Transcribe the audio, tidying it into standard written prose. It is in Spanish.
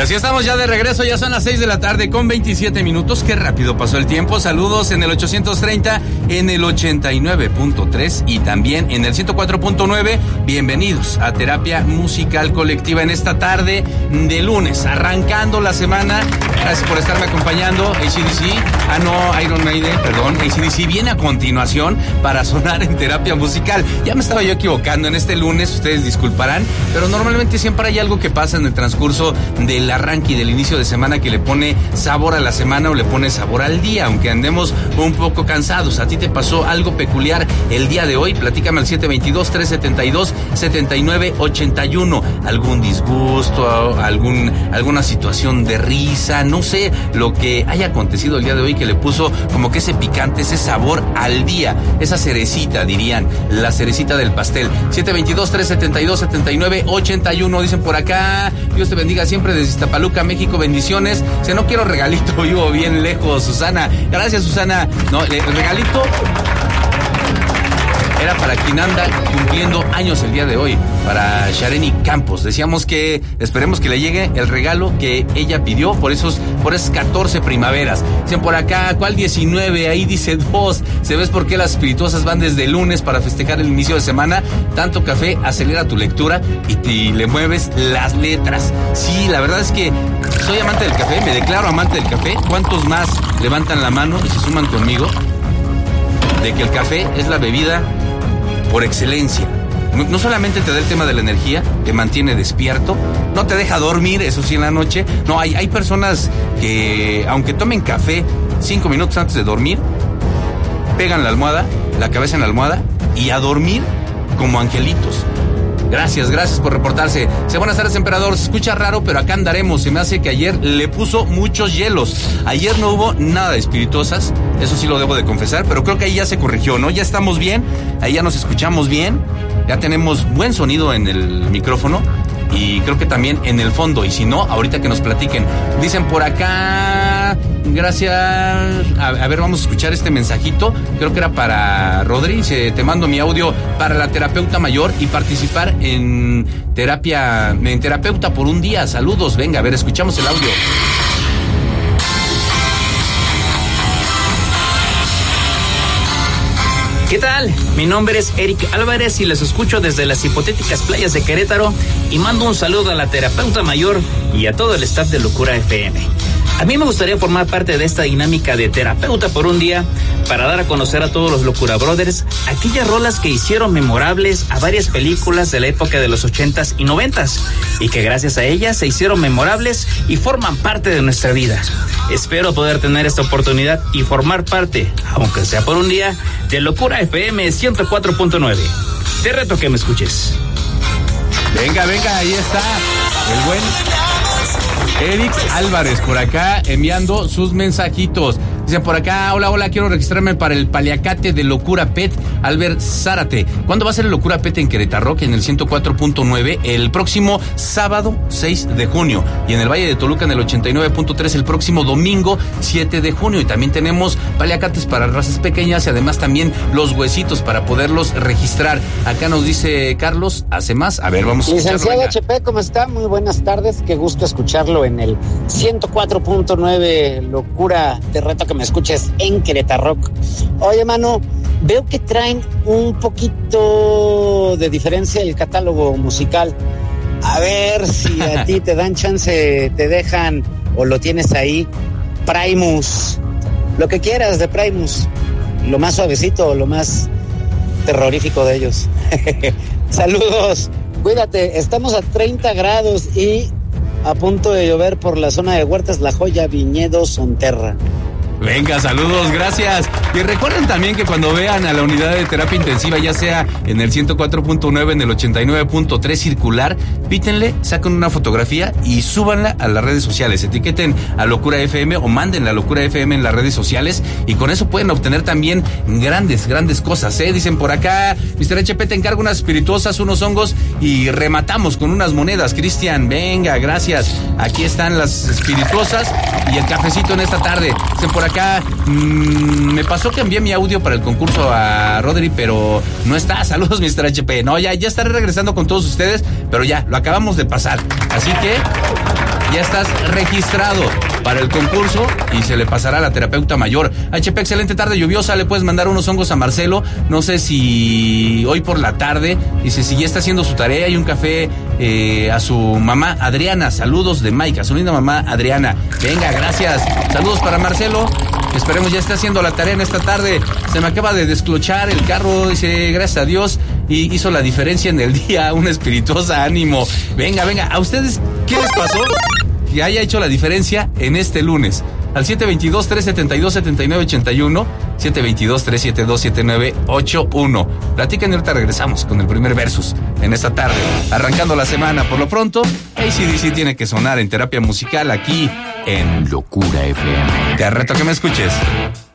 así estamos ya de regreso, ya son las 6 de la tarde con 27 minutos. Qué rápido pasó el tiempo. Saludos en el 830, en el 89.3 y también en el 104.9. Bienvenidos a Terapia Musical Colectiva en esta tarde de lunes, arrancando la semana. Gracias por estarme acompañando. Iron Maiden, perdón. AC/DC viene a continuación para sonar en Terapia Musical. Ya me estaba yo equivocando en este lunes, ustedes disculparán, pero normalmente siempre hay algo que pasa en el transcurso del arranque y del inicio de semana que le pone sabor a la semana o le pone sabor al día, aunque andemos un poco cansados. ¿A ti te pasó algo peculiar el día de hoy? Platícame al 722-372-7981. ¿Algún disgusto, alguna situación de risa? No sé, lo que haya acontecido el día de hoy que le puso como que ese picante, ese sabor al día, esa cerecita, dirían, la cerecita del pastel. 722-372-7981. Dicen por acá, Dios te bendiga siempre desde Iztapaluca, México, bendiciones. Si no quiero regalito, vivo bien lejos, Susana. Gracias, Susana. No, el regalito era para quien anda cumpliendo años el día de hoy, para Shareni Campos. Decíamos que esperemos que le llegue el regalo que ella pidió por esas 14 primaveras. Dicen por acá, ¿cuál 19? Ahí dice 2. ¿Se ves por qué las espirituosas van desde el lunes para festejar el inicio de semana? Tanto café acelera tu lectura y le mueves las letras. Sí, la verdad es que soy amante del café, me declaro amante del café. ¿Cuántos más levantan la mano y se suman conmigo de que el café es la bebida por excelencia? No solamente te da el tema de la energía, te mantiene despierto, no te deja dormir, eso sí, en la noche. No, hay personas que, aunque tomen café 5 minutos antes de dormir, pegan la cabeza en la almohada y a dormir como angelitos. Gracias por reportarse. Buenas tardes, emperador. Se escucha raro, pero acá andaremos. Se me hace que ayer le puso muchos hielos. Ayer no hubo nada de espirituosas, eso sí lo debo de confesar, pero creo que ahí ya se corrigió, ¿no? Ya estamos bien, ahí ya nos escuchamos bien, ya tenemos buen sonido en el micrófono y creo que también en el fondo. Y si no, ahorita que nos platiquen. Dicen por acá, gracias. A ver, vamos a escuchar este mensajito. Creo que era para Rodri. Te mando mi audio para la terapeuta mayor y participar en terapeuta por un día. Saludos, venga, a ver, escuchamos el audio. ¿Qué tal? Mi nombre es Eric Álvarez y les escucho desde las hipotéticas playas de Querétaro y mando un saludo a la terapeuta mayor y a todo el staff de Locura FM. A mí me gustaría formar parte de esta dinámica de terapeuta por un día para dar a conocer a todos los Locura Brothers aquellas rolas que hicieron memorables a varias películas de la época de los 80s y 90s y que gracias a ellas se hicieron memorables y forman parte de nuestra vida. Espero poder tener esta oportunidad y formar parte, aunque sea por un día, de Locura FM 104.9. Te reto que me escuches. Venga, ahí está el buen Eric Álvarez por acá enviando sus mensajitos. Dicen por acá, hola, quiero registrarme para el paliacate de Locura Pet, Albert Zárate. ¿Cuándo va a ser el Locura Pet en Querétaro? En el 104.9, el próximo sábado 6 de junio. Y en el Valle de Toluca en el 89.3 el próximo domingo 7 de junio. Y también tenemos paliacates para razas pequeñas y además también los huesitos para poderlos registrar. Acá nos dice Carlos, hace más. A ver, vamos a escucharlo. Licenciado HP, ¿cómo está? Muy buenas tardes. Qué gusto escucharlo en el 104.9 Locura. Te reto que me escuches en Querétaro. Oye, mano, veo que traen un poquito de diferencia el catálogo musical. A ver si a ti te dan chance, te dejan o lo tienes ahí. Primus, lo que quieras de Primus, lo más suavecito o lo más terrorífico de ellos. Saludos, cuídate, estamos a 30 grados y a punto de llover por la zona de Huertas La Joya, Viñedo, Sonterra. Venga, saludos, gracias. Y recuerden también que cuando vean a la unidad de terapia intensiva, ya sea en el 104.9, en el 89.3 circular, pítenle, saquen una fotografía y súbanla a las redes sociales. Etiqueten a Locura FM o manden la Locura FM en las redes sociales y con eso pueden obtener también grandes cosas, ¿eh? Dicen por acá, Mr. HP, te encargo unas espirituosas, unos hongos y rematamos con unas monedas. Cristian, venga, gracias. Aquí están las espirituosas y el cafecito en esta tarde. Dicen por acá, me pasó que envié mi audio para el concurso a Rodri, pero no está. Saludos, Mr. HP. No, ya estaré regresando con todos ustedes, pero ya, lo acabamos de pasar. Así que ya estás registrado para el concurso y se le pasará a la terapeuta mayor. HP, excelente tarde lluviosa, le puedes mandar unos hongos a Marcelo, no sé si hoy por la tarde, dice si ya está haciendo su tarea y un café a su mamá Adriana, saludos de Mike, a su linda mamá Adriana. Venga, gracias, saludos para Marcelo, esperemos ya esté haciendo la tarea en esta tarde. Se me acaba de desclochar el carro, dice, gracias a Dios, y hizo la diferencia en el día, una espirituosa ánimo. Venga, ¿a ustedes qué les pasó que haya hecho la diferencia en este lunes? Al 722-372-7981, 722-372-7981. Platican y ahorita regresamos con el primer versus en esta tarde. Arrancando la semana, por lo pronto, AC/DC tiene que sonar en terapia musical aquí en Locura FM. Te reto que me escuches.